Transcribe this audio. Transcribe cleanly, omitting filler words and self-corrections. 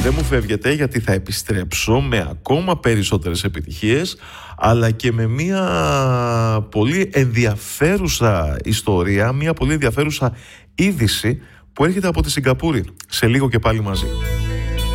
Δεν μου φεύγετε, γιατί θα επιστρέψω με ακόμα περισσότερες επιτυχίες, αλλά και με μια πολύ ενδιαφέρουσα ιστορία, μια πολύ ενδιαφέρουσα είδηση που έρχεται από τη Σιγκαπούρη. Σε λίγο και πάλι μαζί.